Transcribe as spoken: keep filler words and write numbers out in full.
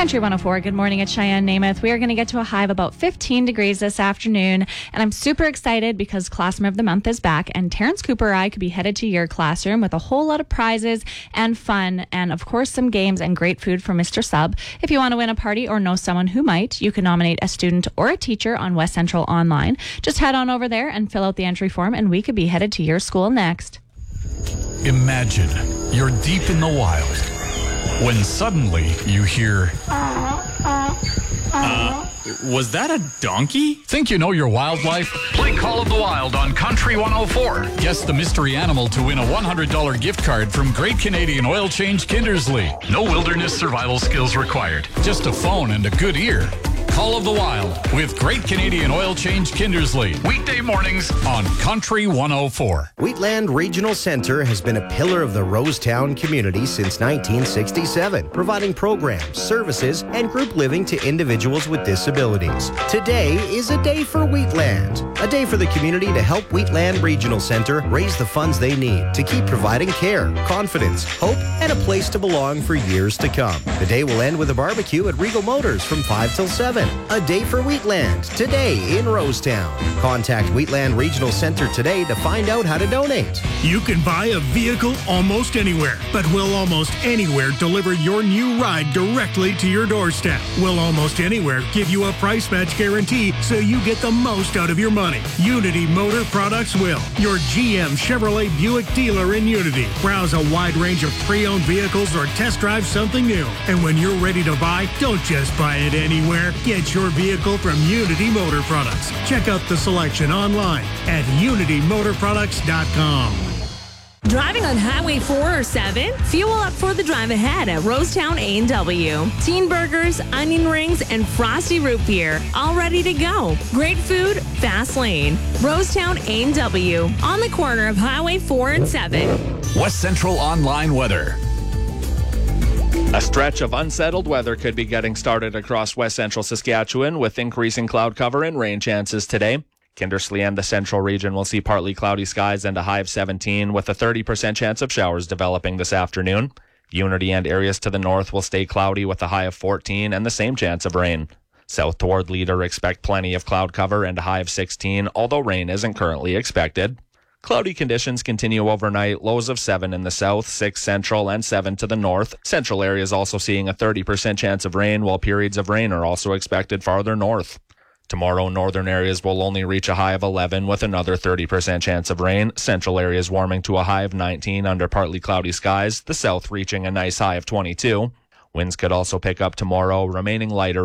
Country one oh four, good morning. It's Cheyenne Namath. We are going to get to a high of about fifteen degrees this afternoon, and I'm super excited because Classroom of the Month is back, and Terrence Cooper or I could be headed to your classroom with a whole lot of prizes and fun, and of course some games and great food from Mister Sub. If you want to win a party or know someone who might, you can nominate a student or a teacher on West Central Online. Just head on over there and fill out the entry form, and we could be headed to your school next. Imagine you're deep in the wild when suddenly you hear, Uh, was that a donkey? think you know your wildlife? Play Call of the Wild on Country one oh four. Guess the mystery animal to win a one hundred dollars gift card from Great Canadian Oil Change Kindersley. No wilderness survival skills required. Just a phone and a good ear. Call of the Wild with Great Canadian Oil Change Kindersley. Weekday mornings on Country one oh four. Wheatland Regional Centre has been a pillar of the Rosetown community since nineteen sixty-seven, providing programs, services, and group living to individuals with disabilities. Today is a day for Wheatland, a day for the community to help Wheatland Regional Centre raise the funds they need to keep providing care, confidence, hope, and a place to belong for years to come. The day will end with a barbecue at Regal Motors from five till seven. A day for Wheatland, today in Rosetown. Contact Wheatland Regional Centre today to find out how to donate. You can buy a vehicle almost anywhere, but will Almost Anywhere deliver your new ride directly to your doorstep? Will Almost Anywhere give you a price match guarantee so you get the most out of your money? Unity Motor Products will. Your G M Chevrolet Buick dealer in Unity. Browse a wide range of pre-owned vehicles or test drive something new. And when you're ready to buy, don't just buy it anywhere. Get your vehicle from Unity Motor Products. Check out the selection online at unity motor products dot com. Driving on Highway four or seven? Fuel up for the drive ahead at Rosetown A and W. Teen burgers, onion rings, and frosty root beer. All ready to go. Great food, fast lane. Rosetown A and W. On the corner of Highway four and seven. West Central Online weather. A stretch of unsettled weather could be getting started across west central Saskatchewan with increasing cloud cover and rain chances today. Kindersley and the central region will see partly cloudy skies and a high of seventeen with a thirty percent chance of showers developing this afternoon. Unity and areas to the north will stay cloudy with a high of fourteen and the same chance of rain. South toward Leader expect plenty of cloud cover and a high of sixteen, although rain isn't currently expected. Cloudy conditions continue overnight, lows of seven in the south, six central, and seven to the north. Central areas also seeing a thirty percent chance of rain, while periods of rain are also expected farther north. Tomorrow, northern areas will only reach a high of eleven with another thirty percent chance of rain. Central areas warming to a high of nineteen under partly cloudy skies. The south reaching a nice high of twenty-two. Winds could also pick up tomorrow, remaining lighter